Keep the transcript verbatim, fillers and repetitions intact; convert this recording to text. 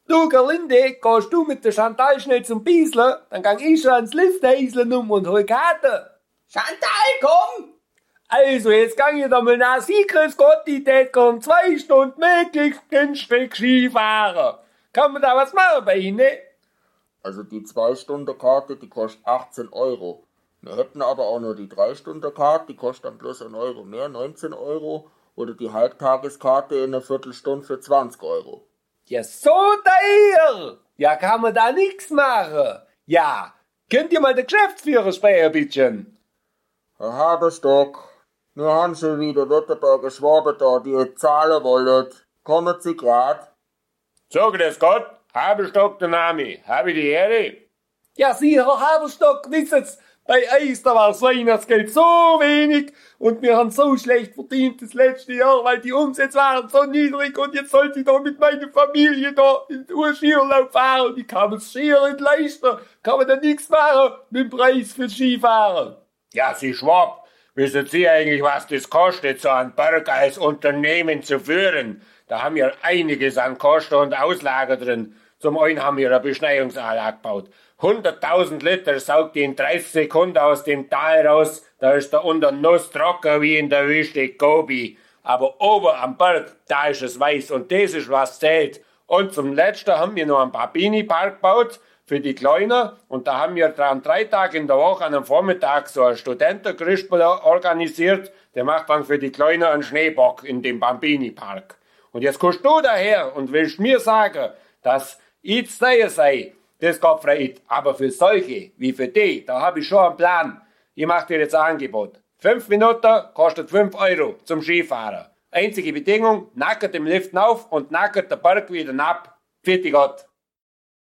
Du, Gerlinde, gehst du mit der Chantal schnell zum Biesler, dann gang ich schon ans Lifthäusle um und hol Karte. Chantal, komm! Also, jetzt gang ich da mal nach Sie, grüß Gott, die tät gern zwei Stunden möglichst günstig Skifahren. Kann man da was machen bei Ihnen? Also die zwei Stunden Karte, die kostet achtzehn Euro. Wir hätten aber auch nur die drei Stunden Karte, die kostet dann bloß einen Euro mehr, neunzehn Euro. Oder die Halbtageskarte in einer Viertelstunde für zwanzig Euro. Ja, so teuer! Ja, kann man da nix machen. Ja, könnt ihr mal den Geschäftsführer sprechen, bitteschön? Herr Haberstock, wir haben schon wieder Württemberger Schwaben da, die jetzt zahlen wollen. Kommen Sie grad? So, grüß Gott, Haberstock der Name. Habe ich die Ehre? Ja, Sie, Herr Haberstock, wissen's, bei uns, da war das Weihnachtsgeld so wenig und wir haben so schlecht verdient das letzte Jahr, weil die Umsätze waren so niedrig und jetzt sollte ich da mit meiner Familie da in den Skiurlaub fahren und ich kann mir's schier nicht leisten. Kann man da nichts machen mit dem Preis für Skifahren? Ja, Sie Schwab, wissen Sie eigentlich, was das kostet, so einen Berg als Unternehmen zu führen? Da haben wir einiges an Kosten und Auslagen drin. Zum einen haben wir eine Beschneiungsanlage gebaut. hunderttausend Liter saugt die in dreißig Sekunden aus dem Tal raus. Da ist da unten Nuss trocken wie in der Wüste Gobi. Aber oben am Berg, da ist es weiß und das ist was zählt. Und zum Letzten haben wir noch einen Babini-Park gebaut für die Kleinen. Und da haben wir dann drei Tage in der Woche an einem Vormittag so einen Studentenkrispel organisiert. Der macht dann für die Kleinen einen Schneebock in dem Bambini-Park. Und jetzt kommst du daher und willst mir sagen, dass ich zu sei, das geht freilich. Aber für solche wie für die, da habe ich schon einen Plan. Ich mache dir jetzt ein Angebot. Fünf Minuten kostet fünf Euro zum Skifahren. Einzige Bedingung, nackert im Lift auf und nackert der Berg wieder ab. Vierte Gott.